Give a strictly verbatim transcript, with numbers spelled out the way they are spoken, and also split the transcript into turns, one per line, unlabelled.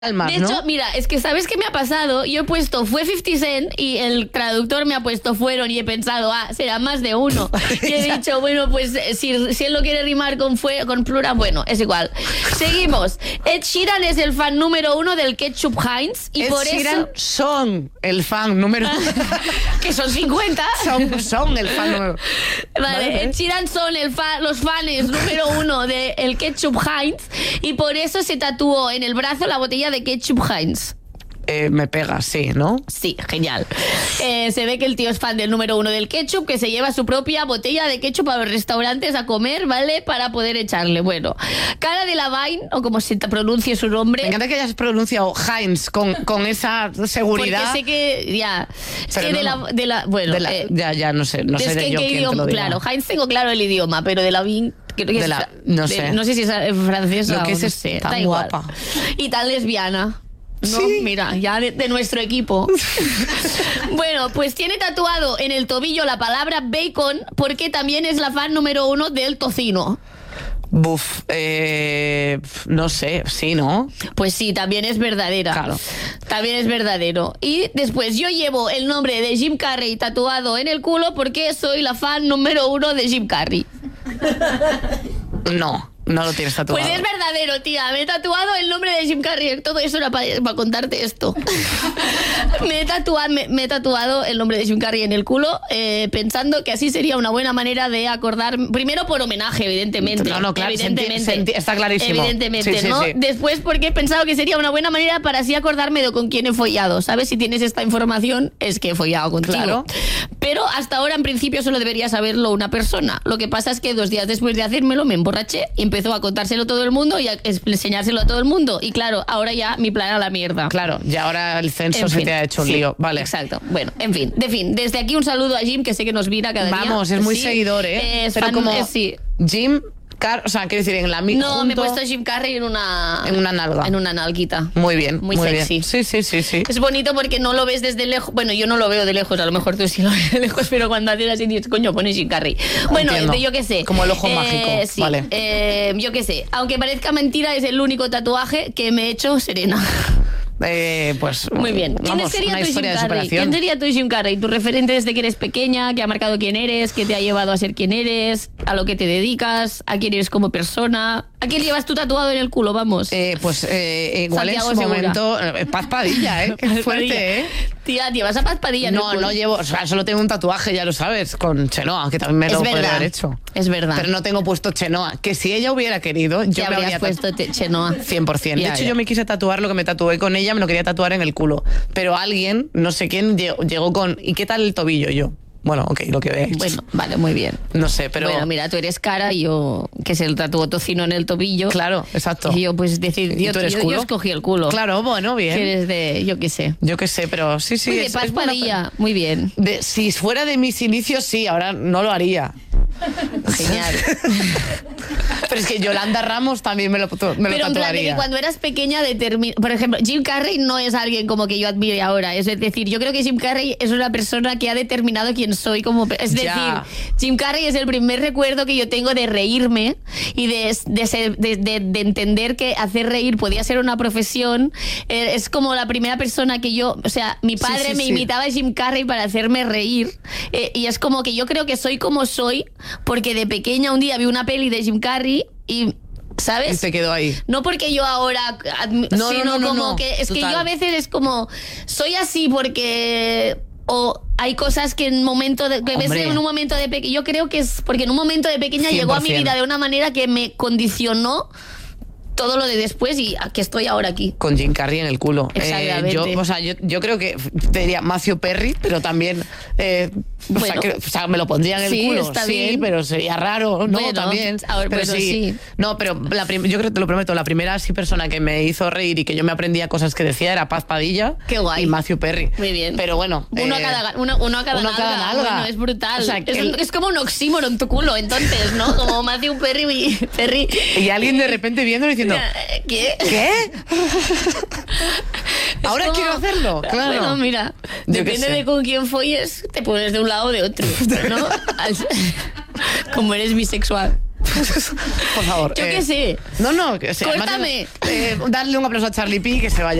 Almas,
de hecho,
¿no?
mira, es que ¿sabes qué me ha pasado? Yo he puesto fue cincuenta Cent y el traductor me ha puesto fueron y he pensado, ah, será más de uno. Y he dicho, bueno, pues si, si él lo quiere rimar con fue con plural, bueno, es igual. Seguimos. Ed Sheeran es el fan número uno del ketchup Heinz y
Ed
por
Sheeran
eso...
son el fan número
que son cincuenta.
son, son el fan número
Vale,
vale.
Ed Sheeran son el fa los fans número uno del ketchup Heinz y por eso se tatuó en el brazo la botella de ketchup Heinz.
Eh, me pega, sí, ¿no?
Sí, genial. Eh, se ve que el tío es fan del número uno del ketchup, que se lleva su propia botella de ketchup a los restaurantes a comer, ¿vale? Para poder echarle. Bueno, Cara Delevingne, o como se te pronuncie su nombre.
Me encanta que hayas pronunciado Heinz con, con esa seguridad.
Porque sé que, ya, es
Pero
que
no,
de, la,
no.
de la, bueno,
De la-
eh,
ya, ya, no sé, no
es
sé
que
de
en
yo
qué
quién te
idioma,
lo diga.
claro, Heinz tengo claro el idioma, pero de la Vin, creo que
De
es,
la- no
de-
sé.
no sé si es eh, francesa
Lo que
o
es
no
es
sé,
tan
da igual.
guapa.
Y tan lesbiana. No,
Sí.
mira, ya de, de nuestro equipo. Bueno, pues tiene tatuado en el tobillo la palabra bacon porque también es la fan número uno del tocino.
Buf, eh, no sé, sí, ¿no?
Pues sí, también es verdadera.
Claro.
También es verdadero. Y después yo llevo el nombre de Jim Carrey tatuado en el culo porque soy la fan número uno de Jim Carrey.
No, no lo tienes tatuado.
Pues es verdadero, tía. Me he tatuado el nombre de Jim Carrey. Todo eso era para, para contarte esto. me, he tatuado, me, me he tatuado el nombre de Jim Carrey en el culo, eh, pensando que así sería una buena manera de acordar. Primero por homenaje, evidentemente.
No, no, claro, se
evidentemente.
enti- se enti- está clarísimo.
Evidentemente,
Sí, sí,
¿no?
sí.
Después porque he pensado que sería una buena manera para así acordarme de con quién he follado. ¿Sabes? Si tienes esta información, es que he follado contigo.
Claro.
Pero hasta ahora, en principio, solo debería saberlo una persona. Lo que pasa es que dos días después de hacérmelo me emborraché y empezó a contárselo todo el mundo y a enseñárselo a todo el mundo. Y claro, ahora ya mi plan a la mierda.
Claro, y ahora el censo
En
se
fin,
te ha hecho un
sí,
lío. Vale.
Exacto. Bueno, en fin, de fin. Desde aquí un saludo a Jim, que sé que nos mira cada día.
Vamos, es muy
Sí,
seguidor, ¿eh?
Es
Pero
fan,
como
eh, sí.
Jim Car, o sea, quiero decir, en la mi-
No, me he
junto-
puesto Jim Carrey en una...
En una nalga.
En una nalguita.
Muy bien,
Muy,
muy
sexy.
bien. Sí, sí, sí, sí.
Es bonito porque no lo ves desde lejos. Bueno, yo no lo veo de lejos, a lo mejor tú sí lo ves de lejos, pero cuando haces así dices, coño, pones Jim Carrey. Bueno,
Entiendo.
yo qué sé.
Como el ojo
Eh,
mágico,
Sí,
vale.
eh, yo qué sé. Aunque parezca mentira, es el único tatuaje que me he hecho Serena.
Eh, pues
Muy bien. ¿Quién
vamos,
sería
una
tu Jim
historia de
Carrey?
superación.
¿Quién sería tu Jim Carrey? Tu referente desde que eres pequeña, que ha marcado quién eres, que te ha llevado a ser quien eres, a lo que te dedicas, a quién eres como persona. ¿A quién llevas tú tatuado en el culo? Vamos.
Eh, pues eh, igual
Santiago
en su
Segura.
momento. eh, Paz Padilla, ¿eh? Qué
Paz
fuerte,
Padilla.
¿eh?
Tía, llevas a Paz Padilla en el
No,
culo.
no llevo. O sea, solo tengo un tatuaje, ya lo sabes, con Chenoa, que también me
Es
lo podría
verdad.
haber hecho.
Es verdad.
Pero no tengo puesto Chenoa. Que si ella hubiera querido, yo
Te
me
habrías
habría
puesto
tatu-
te- Chenoa.
cien por ciento. De
Ya,
hecho,
ya.
yo me quise tatuar lo que me tatué con ella, me lo quería tatuar en el culo. Pero alguien, no sé quién, llegó, llegó con. ¿Y qué tal el tobillo? Y yo. Bueno, ok, lo que veáis.
Bueno, vale, muy bien.
No sé, pero.
Bueno, mira, tú eres cara y yo, que se el tatuó tocino en el tobillo.
Claro, exacto.
Y yo, pues, decir,
¿Y
yo,
tú eres
yo- yo
culo?
escogí el culo.
Claro, bueno, bien.
Que eres de, yo qué sé.
Yo qué sé, pero sí, sí.
Muy de
es-
Paz
es buena
Padilla, muy bien.
pe- de- si fuera de mis inicios, sí, ahora no lo haría.
Genial.
Pero es que Yolanda Ramos también me lo, me lo
Pero en plan de
tatuaría.
que cuando eras pequeña determin... Por ejemplo, Jim Carrey no es alguien como que yo admire ahora. Es decir, yo creo que Jim Carrey es una persona que ha determinado quién soy como... pe- Es decir,
Ya.
Jim Carrey es el primer recuerdo que yo tengo de reírme y de, de, ser- de- de- de entender que hacer reír podía ser una profesión. Eh, Es como la primera persona que yo... O sea, mi
Sí,
padre
sí,
me
sí.
imitaba a Jim Carrey para hacerme reír. Eh, y es como que yo creo que soy como soy porque de pequeña un día vi una peli de Jim Carrey y... ¿Sabes?
Y te quedó ahí.
No porque yo ahora, admi-
No,
sino
no, no, no,
como
no.
que es que
Total.
yo a veces es como soy así porque o hay cosas que en momento de, que ves
Hombre.
en un momento de pequeña, yo creo que es porque en un momento de pequeña llegó a mi
cien por ciento.
vida de una manera que me condicionó todo lo de después y a que estoy ahora aquí.
Con Jim Carrey en el culo.
Exactamente.
yo, o sea, yo, yo creo que te diría Matthew Perry, pero también. eh, o, sea,
Bueno.
que- o sea, me lo pondría en el
Sí,
culo.
está
sí,
bien.
pero sería raro, ¿no?
Bueno,
también.
ahora,
pero
bueno,
sí.
sí.
No, pero la prim- yo creo que te lo prometo, la primera así persona que me hizo reír y que yo me aprendía cosas que decía era Paz Padilla.
Qué guay.
Y Matthew Perry.
Muy bien.
Pero bueno.
Uno,
eh,
a cada, uno, uno a cada
uno a
nalga.
cada nalga.
Bueno, es brutal.
O sea,
es,
el-
un- es como un oxímoro en tu culo, entonces, ¿no? Como Matthew Perry y Perry.
Y alguien de repente viendo y diciendo.
¿Qué?
¿Qué? Ahora
como-
quiero hacerlo, claro.
Bueno, mira,
Yo qué
depende
sé.
de con quién folles, te pones de un lado o de otro, ¿no? Al- Como eres bisexual.
Por favor.
Yo
eh,
qué sé.
No, no, que, o sea, además,
Córtame.
eh, darle un aplauso a Charlie P que se vaya.